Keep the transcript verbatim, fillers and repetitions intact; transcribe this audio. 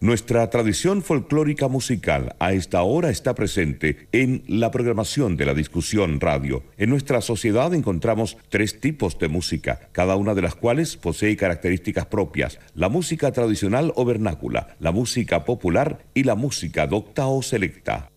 Nuestra tradición folclórica musical a esta hora está presente en la programación de la discusión radio. En nuestra sociedad encontramos tres tipos de música, cada una de las cuales posee características propias: la música tradicional o vernácula, la música popular y la música docta o selecta.